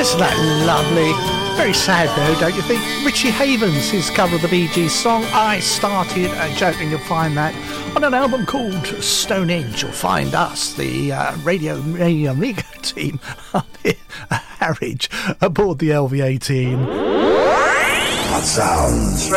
Isn't that lovely? Very sad though, don't you think? Richie Havens, his cover of the Bee Gees song I Started Joking. You'll find that on an album called Stonehenge. You'll find us, the Radio Amiga team up here at Harwich aboard the LV-18. Hot Sounds